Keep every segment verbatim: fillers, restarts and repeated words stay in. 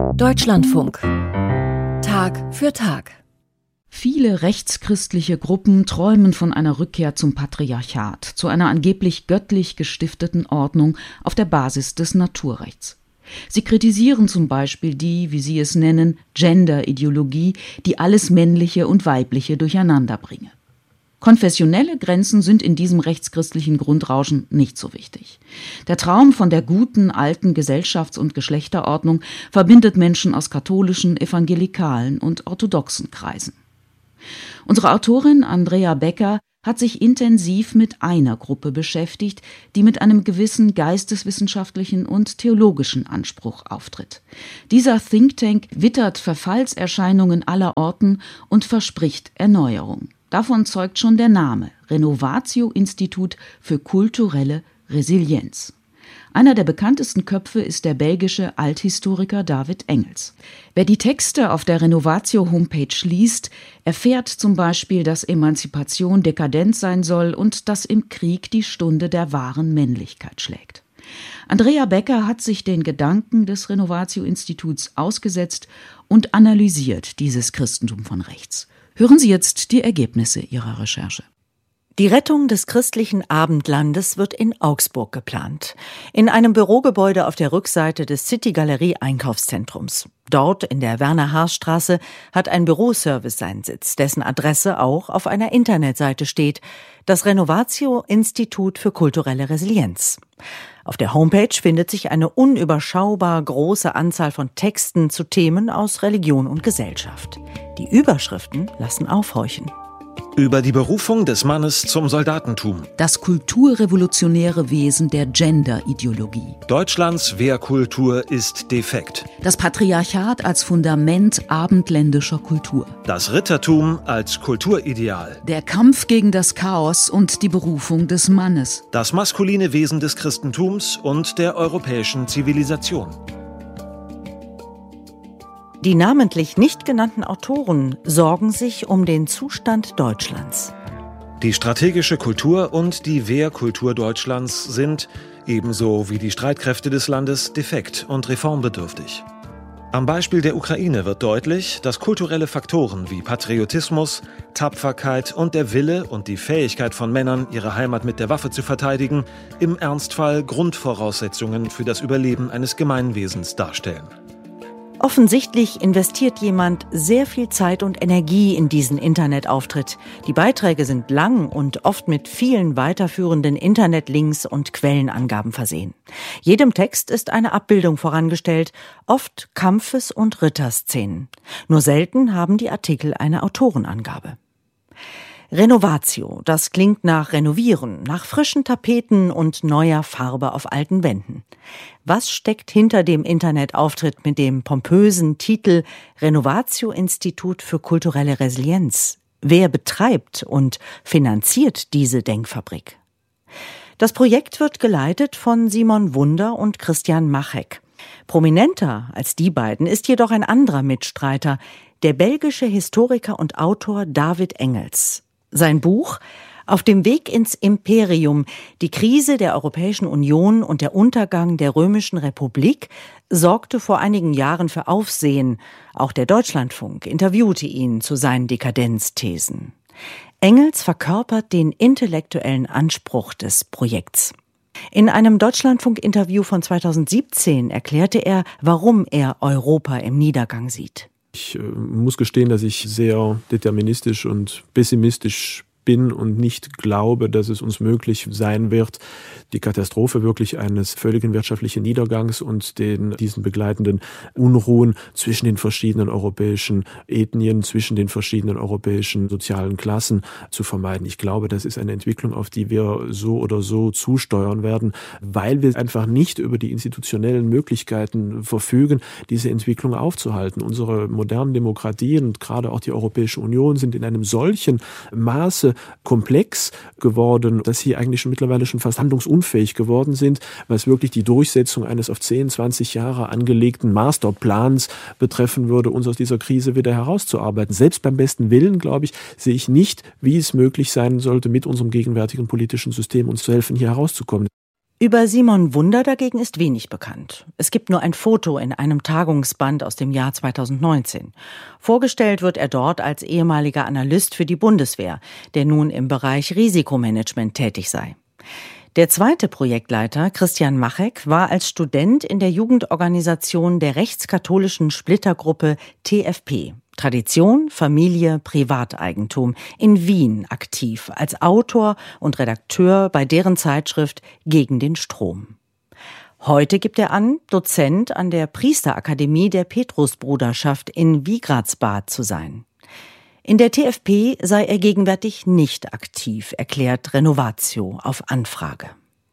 Deutschlandfunk. Tag für Tag. Viele rechtschristliche Gruppen träumen von einer Rückkehr zum Patriarchat, zu einer angeblich göttlich gestifteten Ordnung auf der Basis des Naturrechts. Sie kritisieren zum Beispiel die, wie sie es nennen, Gender-Ideologie, die alles Männliche und Weibliche durcheinander bringe. Konfessionelle Grenzen sind in diesem rechtschristlichen Grundrauschen nicht so wichtig. Der Traum von der guten, alten Gesellschafts- und Geschlechterordnung verbindet Menschen aus katholischen, evangelikalen und orthodoxen Kreisen. Unsere Autorin Andrea Becker hat sich intensiv mit einer Gruppe beschäftigt, die mit einem gewissen geisteswissenschaftlichen und theologischen Anspruch auftritt. Dieser Think Tank wittert Verfallserscheinungen aller Orten und verspricht Erneuerung. Davon zeugt schon der Name: Renovatio-Institut für kulturelle Resilienz. Einer der bekanntesten Köpfe ist der belgische Althistoriker David Engels. Wer die Texte auf der Renovatio-Homepage liest, erfährt zum Beispiel, dass Emanzipation dekadent sein soll und dass im Krieg die Stunde der wahren Männlichkeit schlägt. Andrea Becker hat sich den Gedanken des Renovatio-Instituts ausgesetzt und analysiert dieses Christentum von rechts. Hören Sie jetzt die Ergebnisse ihrer Recherche. Die Rettung des christlichen Abendlandes wird in Augsburg geplant. In einem Bürogebäude auf der Rückseite des City Galerie Einkaufszentrums. Dort in der Werner-Haas-Straße hat ein Büroservice seinen Sitz, dessen Adresse auch auf einer Internetseite steht: das Renovatio-Institut für kulturelle Resilienz. Auf der Homepage findet sich eine unüberschaubar große Anzahl von Texten zu Themen aus Religion und Gesellschaft. Die Überschriften lassen aufhorchen. Über die Berufung des Mannes zum Soldatentum. Das kulturrevolutionäre Wesen der Gender-Ideologie. Deutschlands Wehrkultur ist defekt. Das Patriarchat als Fundament abendländischer Kultur. Das Rittertum als Kulturideal. Der Kampf gegen das Chaos und die Berufung des Mannes. Das maskuline Wesen des Christentums und der europäischen Zivilisation. Die namentlich nicht genannten Autoren sorgen sich um den Zustand Deutschlands. Die strategische Kultur und die Wehrkultur Deutschlands sind, ebenso wie die Streitkräfte des Landes, defekt und reformbedürftig. Am Beispiel der Ukraine wird deutlich, dass kulturelle Faktoren wie Patriotismus, Tapferkeit und der Wille und die Fähigkeit von Männern, ihre Heimat mit der Waffe zu verteidigen, im Ernstfall Grundvoraussetzungen für das Überleben eines Gemeinwesens darstellen. Offensichtlich investiert jemand sehr viel Zeit und Energie in diesen Internetauftritt. Die Beiträge sind lang und oft mit vielen weiterführenden Internetlinks und Quellenangaben versehen. Jedem Text ist eine Abbildung vorangestellt, oft Kampfes- und Ritterszenen. Nur selten haben die Artikel eine Autorenangabe. Renovatio, das klingt nach Renovieren, nach frischen Tapeten und neuer Farbe auf alten Wänden. Was steckt hinter dem Internetauftritt mit dem pompösen Titel Renovatio-Institut für kulturelle Resilienz? Wer betreibt und finanziert diese Denkfabrik? Das Projekt wird geleitet von Simon Wunder und Christian Machek. Prominenter als die beiden ist jedoch ein anderer Mitstreiter, der belgische Historiker und Autor David Engels. Sein Buch »Auf dem Weg ins Imperium. Die Krise der Europäischen Union und der Untergang der Römischen Republik« sorgte vor einigen Jahren für Aufsehen. Auch der Deutschlandfunk interviewte ihn zu seinen Dekadenzthesen. Engels verkörpert den intellektuellen Anspruch des Projekts. In einem Deutschlandfunk-Interview von zweitausendsiebzehn erklärte er, warum er Europa im Niedergang sieht. Ich äh, muss gestehen, dass ich sehr deterministisch und pessimistisch bin und nicht glaube, dass es uns möglich sein wird, die Katastrophe wirklich eines völligen wirtschaftlichen Niedergangs und den diesen begleitenden Unruhen zwischen den verschiedenen europäischen Ethnien, zwischen den verschiedenen europäischen sozialen Klassen zu vermeiden. Ich glaube, das ist eine Entwicklung, auf die wir so oder so zusteuern werden, weil wir einfach nicht über die institutionellen Möglichkeiten verfügen, diese Entwicklung aufzuhalten. Unsere modernen Demokratien und gerade auch die Europäische Union sind in einem solchen Maße komplex geworden, dass sie eigentlich schon mittlerweile schon fast handlungsunfähig geworden sind, was wirklich die Durchsetzung eines auf zehn, zwanzig Jahre angelegten Masterplans betreffen würde, uns aus dieser Krise wieder herauszuarbeiten. Selbst beim besten Willen, glaube ich, sehe ich nicht, wie es möglich sein sollte, mit unserem gegenwärtigen politischen System uns zu helfen, hier herauszukommen. Über Simon Wunder dagegen ist wenig bekannt. Es gibt nur ein Foto in einem Tagungsband aus dem Jahr zweitausendneunzehn. Vorgestellt wird er dort als ehemaliger Analyst für die Bundeswehr, der nun im Bereich Risikomanagement tätig sei. Der zweite Projektleiter, Christian Machek, war als Student in der Jugendorganisation der rechtskatholischen Splittergruppe T F P, Tradition, Familie, Privateigentum, in Wien aktiv, als Autor und Redakteur bei deren Zeitschrift Gegen den Strom. Heute gibt er an, Dozent an der Priesterakademie der Petrusbruderschaft in Wigratsbad zu sein. In der T F P sei er gegenwärtig nicht aktiv, erklärt Renovatio auf Anfrage.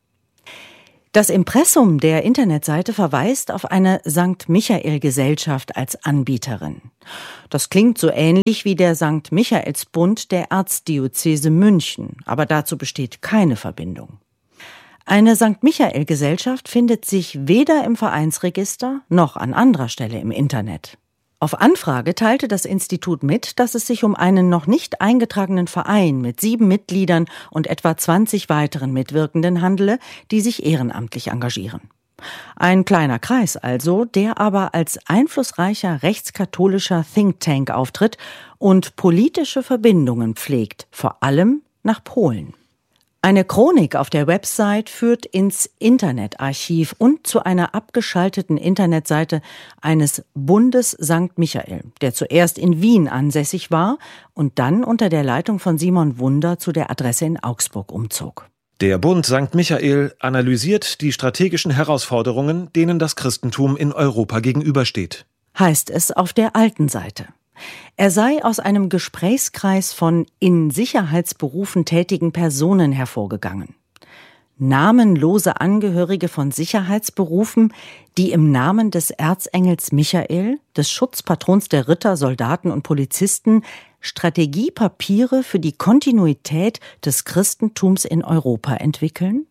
Das Impressum der Internetseite verweist auf eine Sankt Michael-Gesellschaft als Anbieterin. Das klingt so ähnlich wie der Sankt Michaelsbund der Erzdiözese München, aber dazu besteht keine Verbindung. Eine Sankt Michael-Gesellschaft findet sich weder im Vereinsregister noch an anderer Stelle im Internet. Auf Anfrage teilte das Institut mit, dass es sich um einen noch nicht eingetragenen Verein mit sieben Mitgliedern und etwa zwanzig weiteren Mitwirkenden handele, die sich ehrenamtlich engagieren. Ein kleiner Kreis also, der aber als einflussreicher rechtskatholischer Think Tank auftritt und politische Verbindungen pflegt, vor allem nach Polen. Eine Chronik auf der Website führt ins Internetarchiv und zu einer abgeschalteten Internetseite eines Bundes Sankt Michael, der zuerst in Wien ansässig war und dann unter der Leitung von Simon Wunder zu der Adresse in Augsburg umzog. Der Bund Sankt Michael analysiert die strategischen Herausforderungen, denen das Christentum in Europa gegenübersteht. Heißt es auf der alten Seite. Er sei aus einem Gesprächskreis von in Sicherheitsberufen tätigen Personen hervorgegangen. Namenlose Angehörige von Sicherheitsberufen, die im Namen des Erzengels Michael, des Schutzpatrons der Ritter, Soldaten und Polizisten, Strategiepapiere für die Kontinuität des Christentums in Europa entwickeln?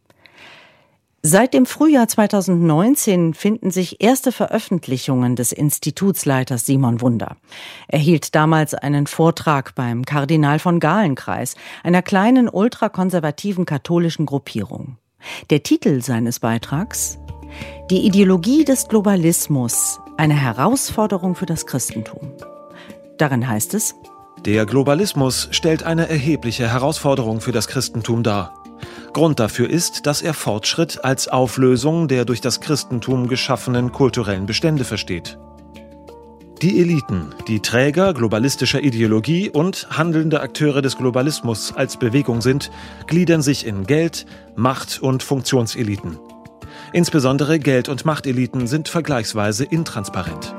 Seit dem Frühjahr zweitausendneunzehn finden sich erste Veröffentlichungen des Institutsleiters Simon Wunder. Er hielt damals einen Vortrag beim Kardinal von Galenkreis, einer kleinen ultrakonservativen katholischen Gruppierung. Der Titel seines Beitrags: Die Ideologie des Globalismus, eine Herausforderung für das Christentum. Darin heißt es: Der Globalismus stellt eine erhebliche Herausforderung für das Christentum dar. Grund dafür ist, dass er Fortschritt als Auflösung der durch das Christentum geschaffenen kulturellen Bestände versteht. Die Eliten, die Träger globalistischer Ideologie und handelnde Akteure des Globalismus als Bewegung sind, gliedern sich in Geld-, Macht- und Funktionseliten. Insbesondere Geld- und Machteliten sind vergleichsweise intransparent.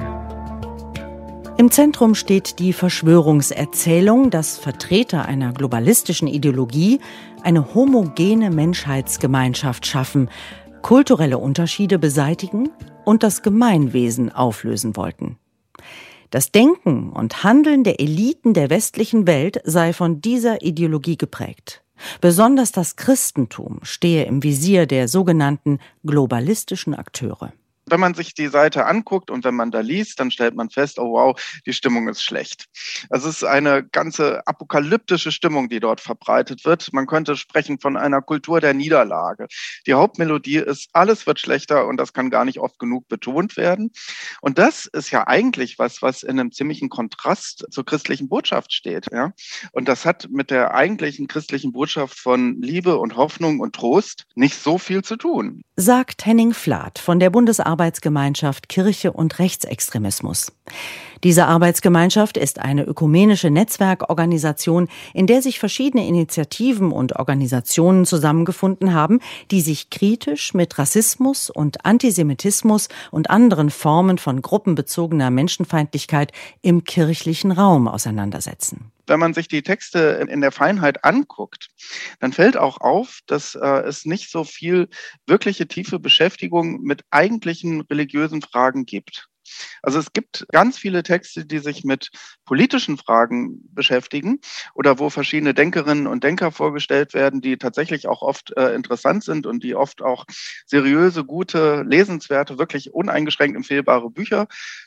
Im Zentrum steht die Verschwörungserzählung, dass Vertreter einer globalistischen Ideologie eine homogene Menschheitsgemeinschaft schaffen, kulturelle Unterschiede beseitigen und das Gemeinwesen auflösen wollten. Das Denken und Handeln der Eliten der westlichen Welt sei von dieser Ideologie geprägt. Besonders das Christentum stehe im Visier der sogenannten globalistischen Akteure. Wenn man sich die Seite anguckt und wenn man da liest, dann stellt man fest, oh wow, die Stimmung ist schlecht. Es ist eine ganze apokalyptische Stimmung, die dort verbreitet wird. Man könnte sprechen von einer Kultur der Niederlage. Die Hauptmelodie ist, alles wird schlechter und das kann gar nicht oft genug betont werden. Und das ist ja eigentlich was, was in einem ziemlichen Kontrast zur christlichen Botschaft steht. Ja? Und das hat mit der eigentlichen christlichen Botschaft von Liebe und Hoffnung und Trost nicht so viel zu tun. Sagt Henning Flath von der Bundesarbeitsgemeinschaft Kirche und Rechtsextremismus. Diese Arbeitsgemeinschaft ist eine ökumenische Netzwerkorganisation, in der sich verschiedene Initiativen und Organisationen zusammengefunden haben, die sich kritisch mit Rassismus und Antisemitismus und anderen Formen von gruppenbezogener Menschenfeindlichkeit im kirchlichen Raum auseinandersetzen. Wenn man sich die Texte in der Feinheit anguckt, dann fällt auch auf, dass äh, es nicht so viel wirkliche tiefe Beschäftigung mit eigentlichen religiösen Fragen gibt. Also es gibt ganz viele Texte, die sich mit politischen Fragen beschäftigen oder wo verschiedene Denkerinnen und Denker vorgestellt werden, die tatsächlich auch oft äh, interessant sind und die oft auch seriöse, gute, lesenswerte, wirklich uneingeschränkt empfehlbare Bücher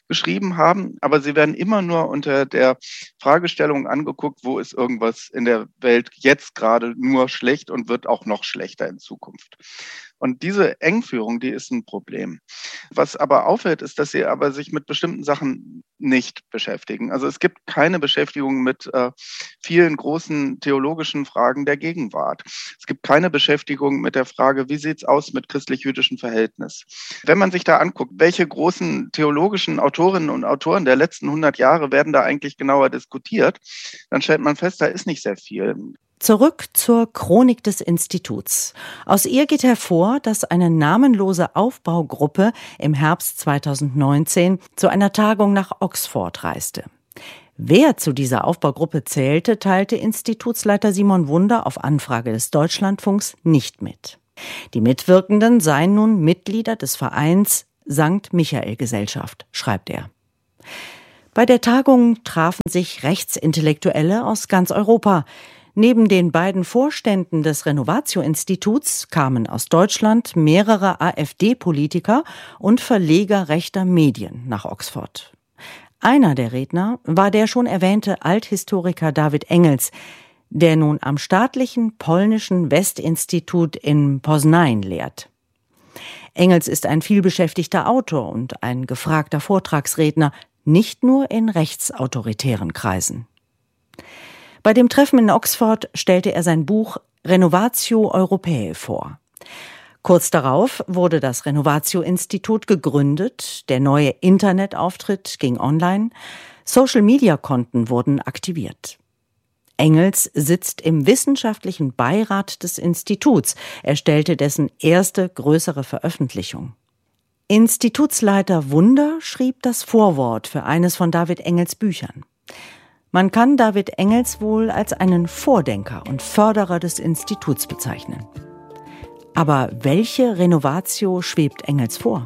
geschrieben haben, aber sie werden immer nur unter der Fragestellung angeguckt, wo ist irgendwas in der Welt jetzt gerade nur schlecht und wird auch noch schlechter in Zukunft. Und diese Engführung, die ist ein Problem. Was aber auffällt, ist, dass sie aber sich mit bestimmten Sachen nicht beschäftigen. Also es gibt keine Beschäftigung mit äh, vielen großen theologischen Fragen der Gegenwart. Es gibt keine Beschäftigung mit der Frage, wie sieht es aus mit christlich-jüdischen Verhältnis. Wenn man sich da anguckt, welche großen theologischen Autorinnen und Autoren der letzten hundert Jahre werden da eigentlich genauer diskutiert, dann stellt man fest, da ist nicht sehr viel. Zurück zur Chronik des Instituts. Aus ihr geht hervor, dass eine namenlose Aufbaugruppe im Herbst zweitausendneunzehn zu einer Tagung nach Oxford reiste. Wer zu dieser Aufbaugruppe zählte, teilte Institutsleiter Simon Wunder auf Anfrage des Deutschlandfunks nicht mit. Die Mitwirkenden seien nun Mitglieder des Vereins Sankt Michael Gesellschaft, schreibt er. Bei der Tagung trafen sich Rechtsintellektuelle aus ganz Europa. Neben den beiden Vorständen des Renovatio-Instituts kamen aus Deutschland mehrere AfD-Politiker und Verleger rechter Medien nach Oxford. Einer der Redner war der schon erwähnte Althistoriker David Engels, der nun am staatlichen polnischen Westinstitut in Poznań lehrt. Engels ist ein vielbeschäftigter Autor und ein gefragter Vortragsredner, nicht nur in rechtsautoritären Kreisen. Bei dem Treffen in Oxford stellte er sein Buch Renovatio Europae vor. Kurz darauf wurde das Renovatio-Institut gegründet, der neue Internetauftritt ging online, Social-Media-Konten wurden aktiviert. Engels sitzt im wissenschaftlichen Beirat des Instituts. Er stellte dessen erste größere Veröffentlichung. Institutsleiter Wunder schrieb das Vorwort für eines von David Engels Büchern. Man kann David Engels wohl als einen Vordenker und Förderer des Instituts bezeichnen. Aber welche Renovatio schwebt Engels vor?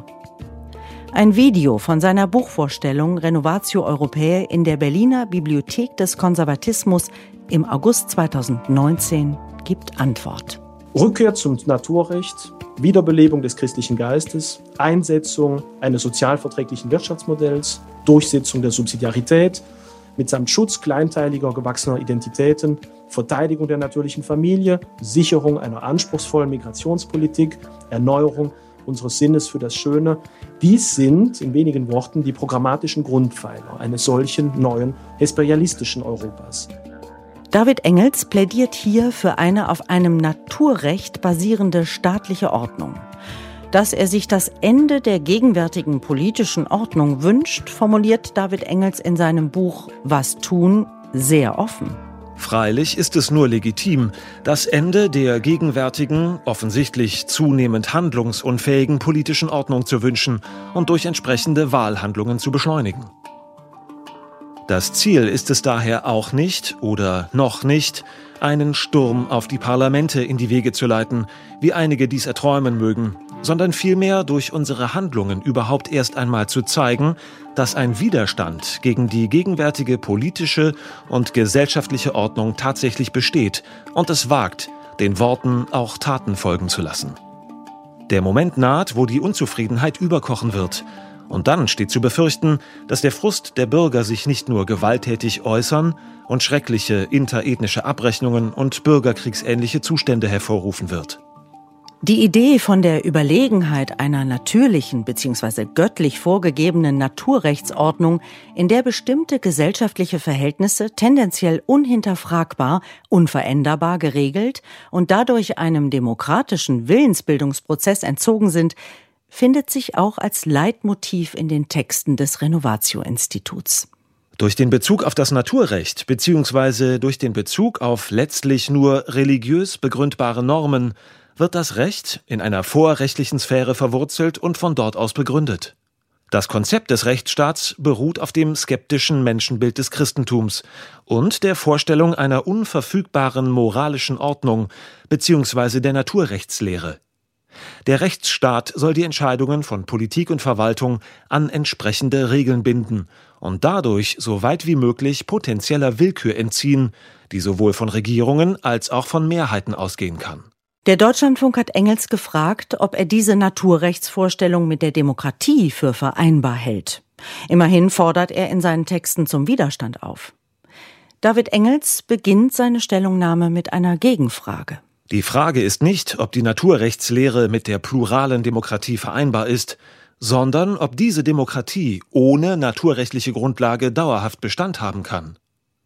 Ein Video von seiner Buchvorstellung Renovatio Europae in der Berliner Bibliothek des Konservatismus im August zweitausendneunzehn gibt Antwort. Rückkehr zum Naturrecht, Wiederbelebung des christlichen Geistes, Einsetzung eines sozialverträglichen Wirtschaftsmodells, Durchsetzung der Subsidiarität, mitsamt Schutz kleinteiliger gewachsener Identitäten, Verteidigung der natürlichen Familie, Sicherung einer anspruchsvollen Migrationspolitik, Erneuerung unseres Sinnes für das Schöne. Dies sind in wenigen Worten die programmatischen Grundpfeiler eines solchen neuen hesperialistischen Europas. David Engels plädiert hier für eine auf einem Naturrecht basierende staatliche Ordnung. Dass er sich das Ende der gegenwärtigen politischen Ordnung wünscht, formuliert David Engels in seinem Buch Was tun? Sehr offen. Freilich ist es nur legitim, das Ende der gegenwärtigen, offensichtlich zunehmend handlungsunfähigen politischen Ordnung zu wünschen und durch entsprechende Wahlhandlungen zu beschleunigen. Das Ziel ist es daher auch nicht oder noch nicht, einen Sturm auf die Parlamente in die Wege zu leiten, wie einige dies erträumen mögen, sondern vielmehr durch unsere Handlungen überhaupt erst einmal zu zeigen, dass ein Widerstand gegen die gegenwärtige politische und gesellschaftliche Ordnung tatsächlich besteht und es wagt, den Worten auch Taten folgen zu lassen. Der Moment naht, wo die Unzufriedenheit überkochen wird. Und dann steht zu befürchten, dass der Frust der Bürger sich nicht nur gewalttätig äußern und schreckliche interethnische Abrechnungen und bürgerkriegsähnliche Zustände hervorrufen wird. Die Idee von der Überlegenheit einer natürlichen bzw. göttlich vorgegebenen Naturrechtsordnung, in der bestimmte gesellschaftliche Verhältnisse tendenziell unhinterfragbar, unveränderbar geregelt und dadurch einem demokratischen Willensbildungsprozess entzogen sind, findet sich auch als Leitmotiv in den Texten des Renovatio-Instituts. Durch den Bezug auf das Naturrecht bzw. durch den Bezug auf letztlich nur religiös begründbare Normen wird das Recht in einer vorrechtlichen Sphäre verwurzelt und von dort aus begründet. Das Konzept des Rechtsstaats beruht auf dem skeptischen Menschenbild des Christentums und der Vorstellung einer unverfügbaren moralischen Ordnung bzw. der Naturrechtslehre. Der Rechtsstaat soll die Entscheidungen von Politik und Verwaltung an entsprechende Regeln binden und dadurch so weit wie möglich potenzieller Willkür entziehen, die sowohl von Regierungen als auch von Mehrheiten ausgehen kann. Der Deutschlandfunk hat Engels gefragt, ob er diese Naturrechtsvorstellung mit der Demokratie für vereinbar hält. Immerhin fordert er in seinen Texten zum Widerstand auf. David Engels beginnt seine Stellungnahme mit einer Gegenfrage. Die Frage ist nicht, ob die Naturrechtslehre mit der pluralen Demokratie vereinbar ist, sondern ob diese Demokratie ohne naturrechtliche Grundlage dauerhaft Bestand haben kann.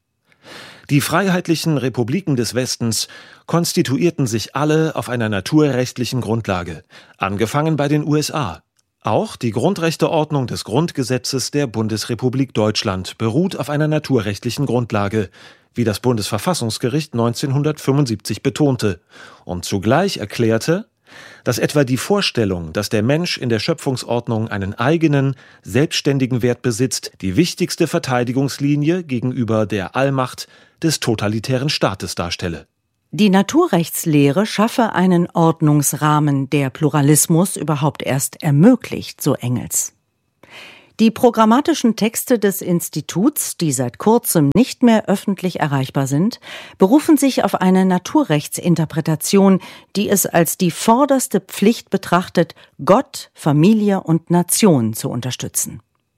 Die freiheitlichen Republiken des Westens konstituierten sich alle auf einer naturrechtlichen Grundlage, angefangen bei den U S A. Auch die Grundrechteordnung des Grundgesetzes der Bundesrepublik Deutschland beruht auf einer naturrechtlichen Grundlage, wie das Bundesverfassungsgericht neunzehnhundertfünfundsiebzig betonte und zugleich erklärte, dass etwa die Vorstellung, dass der Mensch in der Schöpfungsordnung einen eigenen, selbstständigen Wert besitzt, die wichtigste Verteidigungslinie gegenüber der Allmacht des totalitären Staates darstelle. Die Naturrechtslehre schaffe einen Ordnungsrahmen, der Pluralismus überhaupt erst ermöglicht, so Engels. Die programmatischen Texte des Instituts, die seit kurzem nicht mehr öffentlich erreichbar sind, berufen sich auf eine Naturrechtsinterpretation, die es als die vorderste Pflicht betrachtet, Gott, Familie und Nation zu unterstützen.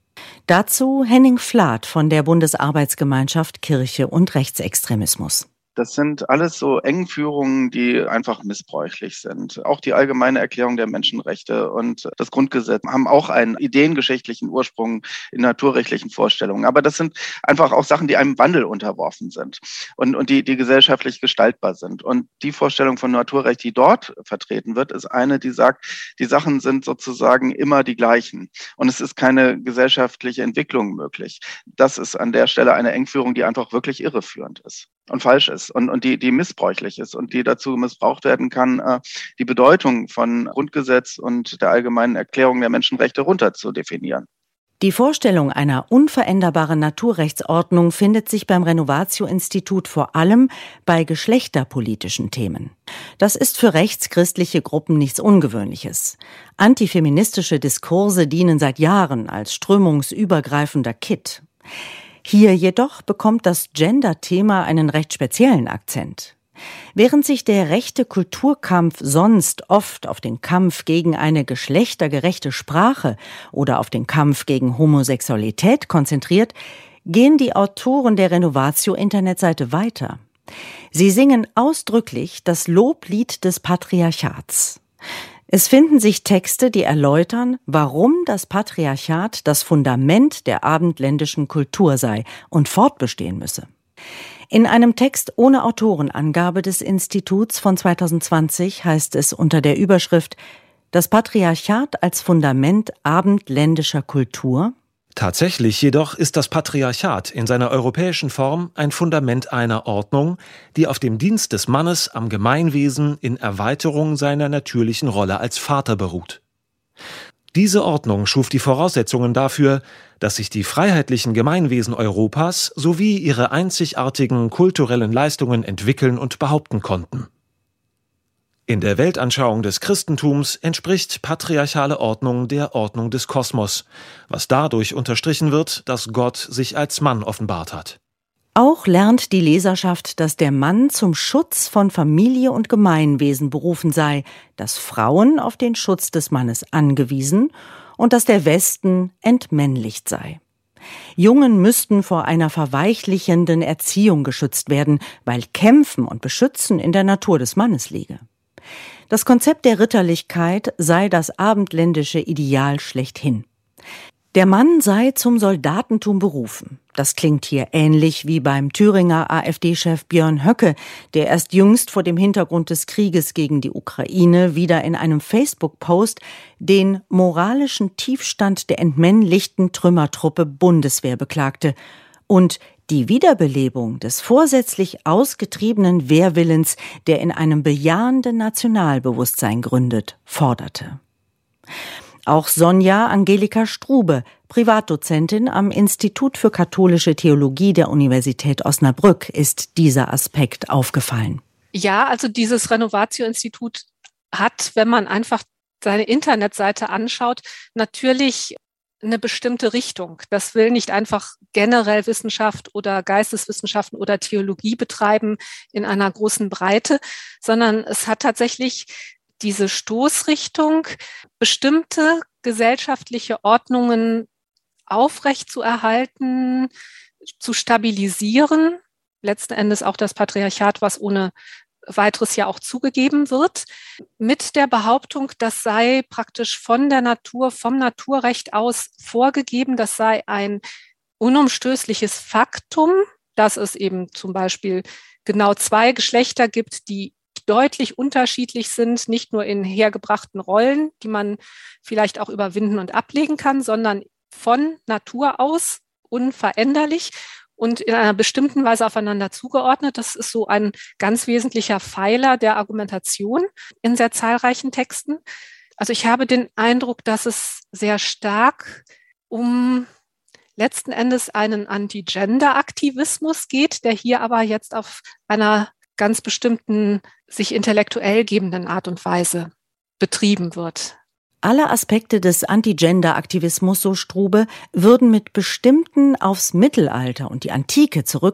Dazu Henning Flath von der Bundesarbeitsgemeinschaft Kirche und Rechtsextremismus. Das sind alles so Engführungen, die einfach missbräuchlich sind. Auch die Allgemeine Erklärung der Menschenrechte und das Grundgesetz haben auch einen ideengeschichtlichen Ursprung in naturrechtlichen Vorstellungen. Aber das sind einfach auch Sachen, die einem Wandel unterworfen sind und, und die, die gesellschaftlich gestaltbar sind. Und die Vorstellung von Naturrecht, die dort vertreten wird, ist eine, die sagt, die Sachen sind sozusagen immer die gleichen. Und es ist keine gesellschaftliche Entwicklung möglich. Das ist an der Stelle eine Engführung, die einfach wirklich irreführend ist und falsch ist und, und die, die missbräuchlich ist und die dazu missbraucht werden kann, äh, die Bedeutung von Grundgesetz und der Allgemeinen Erklärung der Menschenrechte runter zu definieren. Die Vorstellung einer unveränderbaren Naturrechtsordnung findet sich beim Renovatio-Institut vor allem bei geschlechterpolitischen Themen. Das ist für rechtschristliche Gruppen nichts Ungewöhnliches. Antifeministische Diskurse dienen seit Jahren als strömungsübergreifender Kitt. Hier jedoch bekommt das Gender-Thema einen recht speziellen Akzent. Während sich der rechte Kulturkampf sonst oft auf den Kampf gegen eine geschlechtergerechte Sprache oder auf den Kampf gegen Homosexualität konzentriert, gehen die Autoren der Renovatio-Internetseite weiter. Sie singen ausdrücklich das Loblied des Patriarchats. Es finden sich Texte, die erläutern, warum das Patriarchat das Fundament der abendländischen Kultur sei und fortbestehen müsse. In einem Text ohne Autorenangabe des Instituts von zweitausendzwanzig heißt es unter der Überschrift »Das Patriarchat als Fundament abendländischer Kultur«: Tatsächlich jedoch ist das Patriarchat in seiner europäischen Form ein Fundament einer Ordnung, die auf dem Dienst des Mannes am Gemeinwesen in Erweiterung seiner natürlichen Rolle als Vater beruht. Diese Ordnung schuf die Voraussetzungen dafür, dass sich die freiheitlichen Gemeinwesen Europas sowie ihre einzigartigen kulturellen Leistungen entwickeln und behaupten konnten. In der Weltanschauung des Christentums entspricht patriarchale Ordnung der Ordnung des Kosmos, was dadurch unterstrichen wird, dass Gott sich als Mann offenbart hat. Auch lernt die Leserschaft, dass der Mann zum Schutz von Familie und Gemeinwesen berufen sei, dass Frauen auf den Schutz des Mannes angewiesen und dass der Westen entmännlicht sei. Jungen müssten vor einer verweichlichenden Erziehung geschützt werden, weil Kämpfen und Beschützen in der Natur des Mannes liege. Das Konzept der Ritterlichkeit sei das abendländische Ideal schlechthin. Der Mann sei zum Soldatentum berufen. Das klingt hier ähnlich wie beim Thüringer AfD-Chef Björn Höcke, der erst jüngst vor dem Hintergrund des Krieges gegen die Ukraine wieder in einem Facebook-Post den moralischen Tiefstand der entmännlichten Trümmertruppe Bundeswehr beklagte und die Wiederbelebung des vorsätzlich ausgetriebenen Wehrwillens, der in einem bejahenden Nationalbewusstsein gründet, forderte. Auch Sonja Angelika Strube, Privatdozentin am Institut für katholische Theologie der Universität Osnabrück, ist dieser Aspekt aufgefallen. Ja, also dieses Renovatio-Institut hat, wenn man einfach seine Internetseite anschaut, natürlich eine bestimmte Richtung. Das will nicht einfach generell Wissenschaft oder Geisteswissenschaften oder Theologie betreiben in einer großen Breite, sondern es hat tatsächlich diese Stoßrichtung, bestimmte gesellschaftliche Ordnungen aufrecht zu erhalten, zu stabilisieren. Letzten Endes auch das Patriarchat, was ohne weiteres ja auch zugegeben wird, mit der Behauptung, das sei praktisch von der Natur, vom Naturrecht aus vorgegeben, das sei ein unumstößliches Faktum, dass es eben zum Beispiel genau zwei Geschlechter gibt, die deutlich unterschiedlich sind, nicht nur in hergebrachten Rollen, die man vielleicht auch überwinden und ablegen kann, sondern von Natur aus unveränderlich und in einer bestimmten Weise aufeinander zugeordnet. Das ist so ein ganz wesentlicher Pfeiler der Argumentation in sehr zahlreichen Texten. Also ich habe den Eindruck, dass es sehr stark um letzten Endes einen Anti-Gender-Aktivismus geht, der hier aber jetzt auf einer ganz bestimmten, sich intellektuell gebenden Art und Weise betrieben wird. Alle Aspekte des Anti-Gender-Aktivismus, so Strube, würden mit bestimmten aufs Mittelalter und die Antike zurück